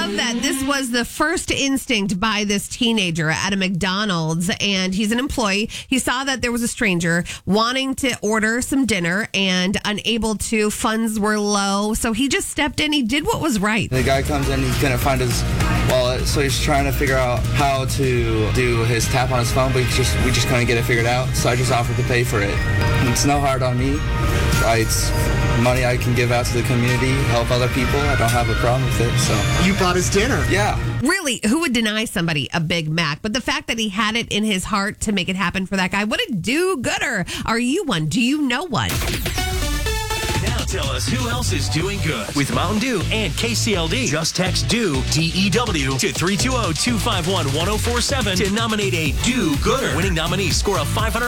love that this was the first instinct by this teenager at a McDonald's, and he's an employee. He saw that there was a stranger wanting to order some dinner and unable to. Funds were low, so he just stepped in. He did what was right. The guy comes in, he couldn't find his wallet, so he's trying to figure out how to do his tap on his phone, but we just couldn't get it figured out, so I just offered to pay for it. It's no hard on me. It's money I can give out to the community, help other people. I don't have a problem with it. So you bought his dinner. Yeah. Really, who would deny somebody a Big Mac? But the fact that he had it in his heart to make it happen for that guy, what a do-gooder. Are you one? Do you know one? Now tell us who else is doing good with Mountain Dew and KCLD. Just text DEW, DEW, to 320-251-1047 to nominate a do-gooder. Winning nominees score a $500